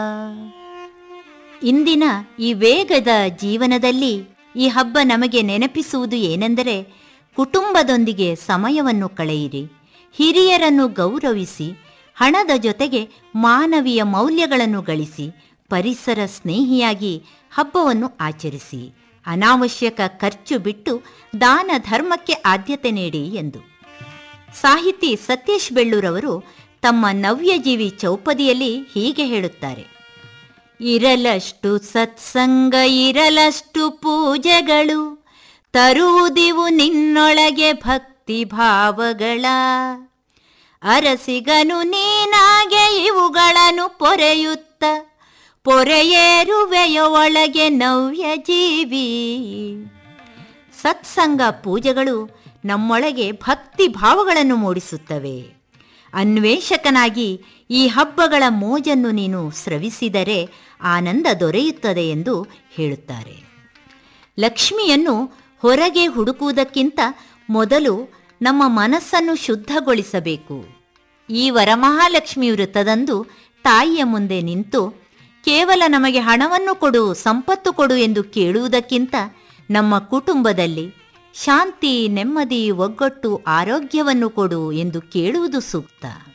ಇಂದಿನ ಈ ವೇಗದ ಜೀವನದಲ್ಲಿ ಈ ಹಬ್ಬ ನಮಗೆ ನೆನಪಿಸುವುದು ಏನೆಂದರೆ, ಕುಟುಂಬದೊಂದಿಗೆ ಸಮಯವನ್ನು ಕಳೆಯಿರಿ, ಹಿರಿಯರನ್ನು ಗೌರವಿಸಿ, ಹಣದ ಜೊತೆಗೆ ಮಾನವೀಯ ಮೌಲ್ಯಗಳನ್ನು ಗಳಿಸಿ, ಪರಿಸರ ಸ್ನೇಹಿಯಾಗಿ ಹಬ್ಬವನ್ನು ಆಚರಿಸಿ, ಅನಾವಶ್ಯಕ ಖರ್ಚು ಬಿಟ್ಟು ದಾನ ಧರ್ಮಕ್ಕೆ ಆದ್ಯತೆ ನೀಡಿ ಎಂದು ಸಾಹಿತಿ ಸತೀಶ್ ಬೆಳ್ಳೂರವರು ತಮ್ಮ ನವ್ಯಜೀವಿ ಚೌಪದಿಯಲ್ಲಿ ಹೀಗೆ ಹೇಳುತ್ತಾರೆ. ಇರಲಷ್ಟು ಸತ್ಸಂಗ ಇರಲಷ್ಟು ಪೂಜೆಗಳು, ತರುವುದಿವು ನಿನ್ನೊಳಗೆ ಭಕ್ತಿ ಭಾವಗಳ, ಅರಸಿಗನು ನೀನಾಗೆ ಇವುಗಳನ್ನು ಪೊರೆಯುತ್ತ, ಪೊರೆಯೇರುವೆಯ ಒಳಗೆ ನವ್ಯ ಜೀವಿ. ಸತ್ಸಂಗ ಪೂಜೆಗಳು ನಮ್ಮೊಳಗೆ ಭಕ್ತಿ ಭಾವಗಳನ್ನು ಮೂಡಿಸುತ್ತವೆ. ಅನ್ವೇಷಕನಾಗಿ ಈ ಹಬ್ಬಗಳ ಮೋಜನ್ನು ನೀನು ಸ್ರವಿಸಿದರೆ ಆನಂದ ದೊರೆಯುತ್ತದೆ ಎಂದು ಹೇಳುತ್ತಾರೆ. ಲಕ್ಷ್ಮಿಯನ್ನು ಹೊರಗೆ ಹುಡುಕುವುದಕ್ಕಿಂತ ಮೊದಲು ನಮ್ಮ ಮನಸ್ಸನ್ನು ಶುದ್ಧಗೊಳಿಸಬೇಕು. ಈ ವರಮಹಾಲಕ್ಷ್ಮಿ ವೃತ್ತದಂದು ತಾಯಿಯ ಮುಂದೆ ನಿಂತು ಕೇವಲ ನಮಗೆ ಹಣವನ್ನು ಕೊಡು, ಸಂಪತ್ತು ಕೊಡು ಎಂದು ಕೇಳುವುದಕ್ಕಿಂತ ನಮ್ಮ ಕುಟುಂಬದಲ್ಲಿ ಶಾಂತಿ, ನೆಮ್ಮದಿ, ಒಗ್ಗಟ್ಟು, ಆರೋಗ್ಯವನ್ನು ಕೊಡು ಎಂದು ಕೇಳುವುದು ಸೂಕ್ತ.